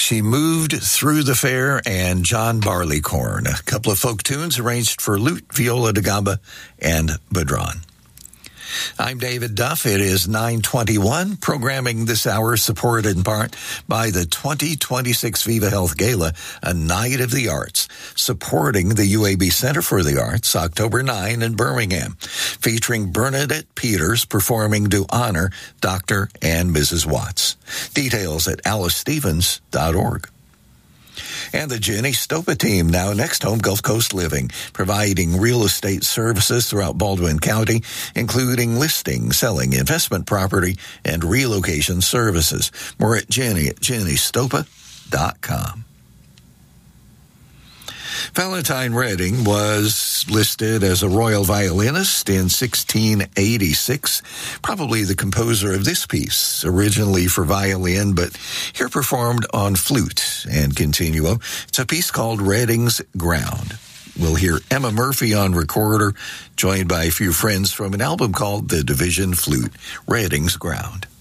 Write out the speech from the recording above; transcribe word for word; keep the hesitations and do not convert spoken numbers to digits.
She Moved Through the Fair and John Barleycorn, a couple of folk tunes arranged for lute, viola da gamba, and bodhrán. I'm David Duff. It is nine twenty-one. Programming this hour supported in part by the twenty twenty-six Viva Health Gala, a night of the arts, supporting the U A B Center for the Arts, October ninth in Birmingham, featuring Bernadette Peters performing to honor Doctor and Missus Watts. Details at alice stevens dot org. And the Jenny Stopa team, now next home, Gulf Coast Living, providing real estate services throughout Baldwin County, including listing, selling, investment property, and relocation services. More at Jenny at jenny stopa dot com. Valentine Redding was listed as a royal violinist in sixteen eighty-six, probably the composer of this piece, originally for violin, but here performed on flute and continuo. It's a piece called Redding's Ground. We'll hear Emma Murphy on recorder, joined by a few friends from an album called The Division Flute, Redding's Ground.